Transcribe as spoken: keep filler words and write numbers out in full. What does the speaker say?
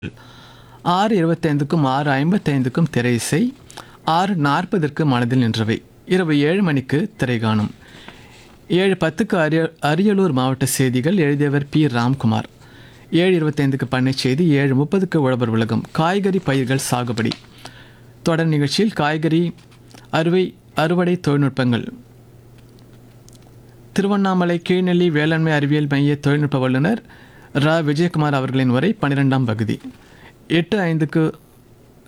ஆறு இருபத்தைந்துக்கும் ஆறு ஐம்பத்தைந்துக்கும் திரை இசை, ஆறு நாற்பதற்கு மனதில் நின்றவை. இரவு ஏழு மணிக்கு திரை காணும். ஏழு பத்துக்கு அரிய அரியலூர் மாவட்ட செய்திகள், எழுதியவர் பி ராம்குமார். ஏழு இருபத்தைந்துக்கு பண்ணை செய்தி, ஏழு முப்பதுக்கு உழவர் உலகம், காய்கறி பயிர்கள் சாகுபடி. தொடர் நிகழ்ச்சியில் காய்கறி அறுவை அறுவடை தொழில்நுட்பங்கள், திருவண்ணாமலை கீழ்நெல்லி வேளாண்மை அறிவியல் மைய தொழில்நுட்ப வல்லுநர் ரா விஜயகுமார் அவர்களின் உரை பன்னிரெண்டாம் பகுதி. எட்டு ஐந்துக்கு